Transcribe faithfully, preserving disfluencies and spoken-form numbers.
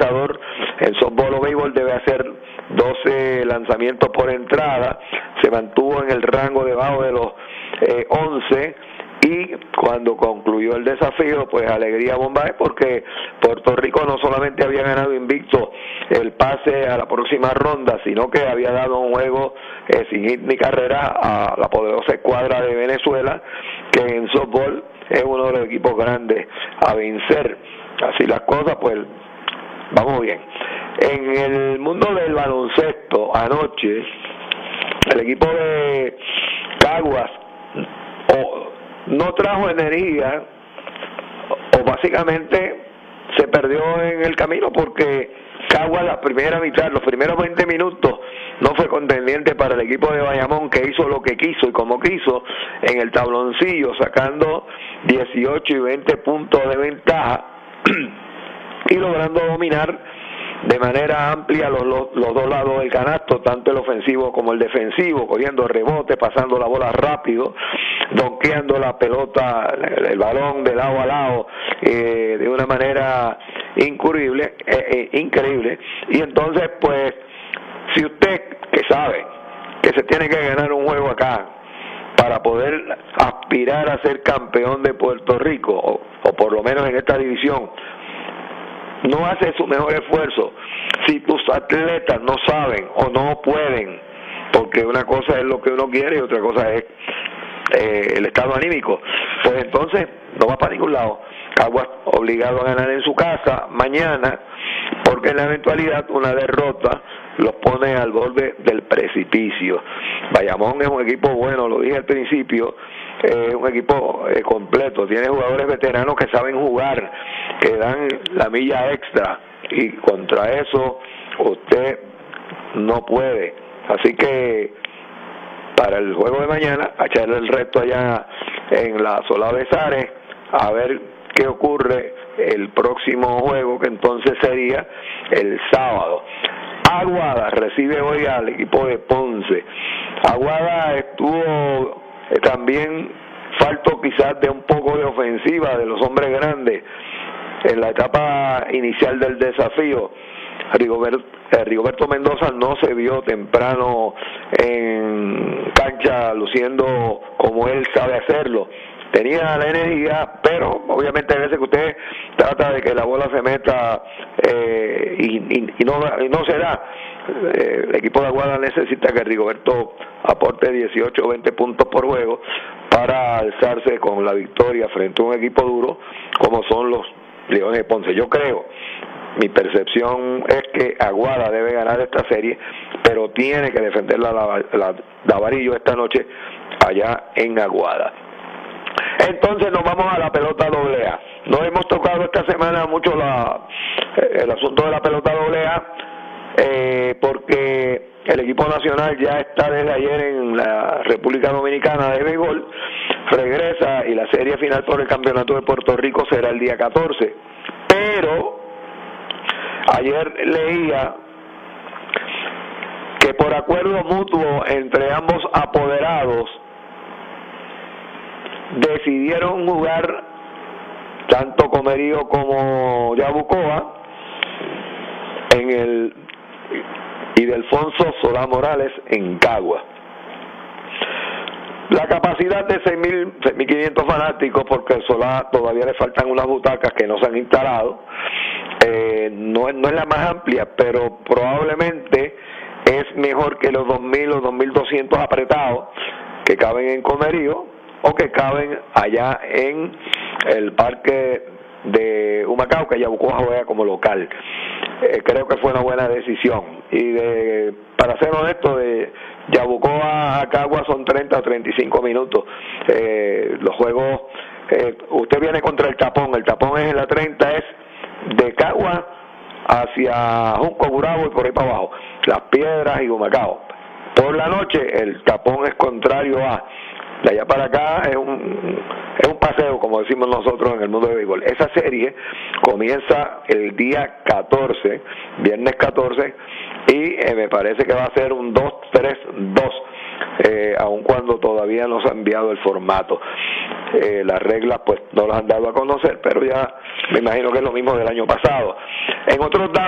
lanzador en softball o béisbol debe hacer doce lanzamientos por entrada. Se mantuvo en el rango debajo de los eh, once. Y cuando concluyó el desafío, pues alegría Bombay, porque Puerto Rico no solamente había ganado invicto el pase a la próxima ronda, sino que había dado un juego eh, sin hit ni carrera a la poderosa escuadra de Venezuela, que en softball es uno de los equipos grandes a vencer. Así las cosas, pues vamos bien. En el mundo del baloncesto, anoche el equipo de Caguas oh, no trajo energía, o básicamente se perdió en el camino, porque Caguas la primera mitad, los primeros veinte minutos, no fue contendiente para el equipo de Bayamón, que hizo lo que quiso y como quiso en el tabloncillo, sacando dieciocho y veinte puntos de ventaja y logrando dominar de manera amplia los, los, los dos lados del canasto, tanto el ofensivo como el defensivo, cogiendo rebotes, pasando la bola rápido, donkeando la pelota, el, el balón de lado a lado, eh, de una manera increíble, eh, eh, increíble. Y entonces, pues, si usted, que sabe que se tiene que ganar un juego acá para poder aspirar a ser campeón de Puerto Rico, o, o por lo menos en esta división, no hace su mejor esfuerzo, si tus atletas no saben o no pueden, porque una cosa es lo que uno quiere y otra cosa es eh, el estado anímico, pues entonces no va para ningún lado. Caguas obligado a ganar en su casa mañana, porque en la eventualidad una derrota los pone al borde del precipicio. Bayamón es un equipo bueno, lo dije al principio, es eh, un equipo eh, completo, tiene jugadores veteranos que saben jugar, que dan la milla extra, y contra eso usted no puede. Así que para el juego de mañana, a echarle el resto allá en la Solá Besares, a ver qué ocurre el próximo juego, que entonces sería el sábado. Aguada recibe hoy al equipo de Ponce. Aguada estuvo eh, también falto quizás de un poco de ofensiva de los hombres grandes en la etapa inicial del desafío. Rigoberto, eh, Rigoberto Mendoza no se vio temprano en cancha luciendo como él sabe hacerlo. Tenía la energía, pero obviamente a veces que usted trata de que la bola se meta eh, y, y, y, no, y no se da. Eh, el equipo de Aguada necesita que Rigoberto aporte dieciocho o veinte puntos por juego para alzarse con la victoria frente a un equipo duro como son los Leones de Ponce. Yo creo, mi percepción es que Aguada debe ganar esta serie, pero tiene que defender la, la, la Davarillo esta noche allá en Aguada. Entonces nos vamos a la pelota doble A. No hemos tocado esta semana mucho la, el asunto de la pelota doble A, eh, porque el equipo nacional ya está desde ayer en la República Dominicana de béisbol, regresa y la serie final por el campeonato de Puerto Rico será el día catorce. Pero ayer leía que por acuerdo mutuo entre ambos apoderados decidieron jugar tanto Comerío como Yabucoa en el Ildefonso Solá Morales en Cagua. La capacidad de seis mil quinientos fanáticos, porque el Solá todavía le faltan unas butacas que no se han instalado, eh, no, no es la más amplia, pero probablemente es mejor que los dos mil o dos mil doscientos apretados que caben en Comerío o que caben allá en el parque de Humacao, que Yabucoa juega como local. Eh, creo que fue una buena decisión. Y de, para ser honesto, de Yabucoa a Cagua son treinta o treinta y cinco minutos. Eh, los juegos, eh, usted viene contra el tapón, el tapón es en la treinta, es de Cagua hacia Junco, Gurabo y por ahí para abajo, Las Piedras y Humacao. Por la noche el tapón es contrario a, de allá para acá es un, es un paseo, como decimos nosotros en el mundo del béisbol. Esa serie comienza el día catorce, viernes catorce, y eh, me parece que va a ser un dos tres dos, eh, aun cuando todavía no se ha enviado el formato. Eh, las reglas pues no las han dado a conocer, pero ya me imagino que es lo mismo del año pasado. En otros datos,